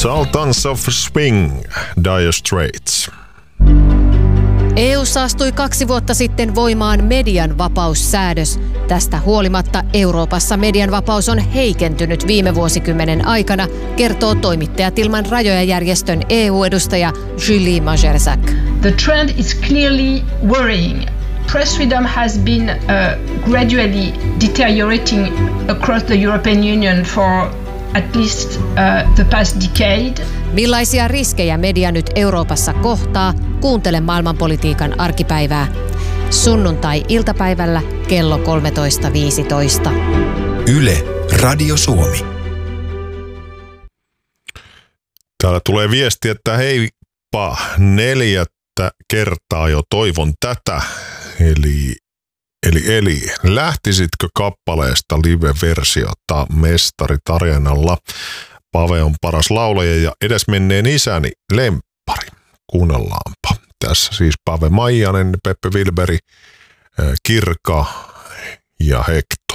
Sultans of Swing, Dire Straits. EU:ssa astui 2 vuotta sitten voimaan median vapaussäädös. Tästä huolimatta Euroopassa median vapaus on heikentynyt viime vuosikymmenen aikana, kertoo Toimittajat ilman rajoja -järjestön EU-edustaja Julie Majerczak. The trend is clearly worrying. Press freedom has been gradually deteriorating across the European Union for at least the past decade. Millaisia riskejä media nyt Euroopassa kohtaa? Kuuntele maailmanpolitiikan arkipäivää. Sunnuntai-iltapäivällä kello 13.15. Yle, Radio Suomi. Täällä tulee viesti, että heippa, 4. kertaa jo toivon tätä. Eli lähtisitkö kappaleesta live-versiota Mestari-tarinalla? Pave on paras laulaja ja edesmenneen isäni lemppari. Kuunnellaanpa. Tässä siis Pave Maijanen, Peppe Wilberi, Kirka ja Hekti.